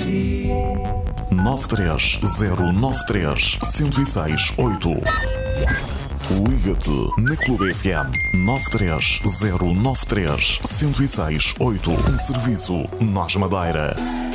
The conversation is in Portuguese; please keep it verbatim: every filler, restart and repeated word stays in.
nove três zero nove três, zero seis oito. Liga-te na Clube F M nove três zero nove três, zero seis oito. Um serviço Nós Madeira.